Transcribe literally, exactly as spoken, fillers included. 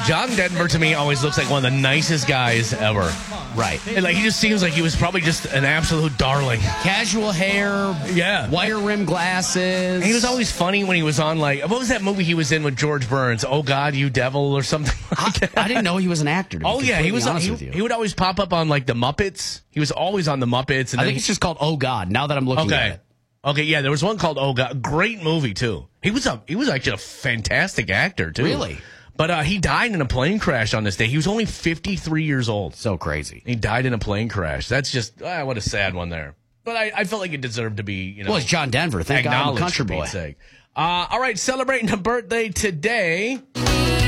John Denver to me always looks like one of the nicest guys ever. Right. And like he just seems like he was probably just an absolute darling. Casual hair, Yeah. wire rim glasses. And he was always funny when he was on, like, what was that movie he was in with George Burns? Oh, God, You Devil, or something like that. I, I didn't know he was an actor. To be Oh, yeah, he was. On, honest he, with you. he would always pop up on, like, the Muppets. He was always on the Muppets. And I then think he, it's just called Oh God, now that I'm looking okay. at it. Okay, yeah, there was one called Oh, God. Great movie, too. He was a he was actually a fantastic actor, too. Really? But uh, he died in a plane crash on this day. He was only fifty-three years old. So crazy. He died in a plane crash. That's just, ah, what a sad one there. But I, I felt like it deserved to be, you know. Well, it's John Denver. Thank God I'm a acknowledged, country for boy. Pete's sake. Uh, all right, celebrating a birthday today.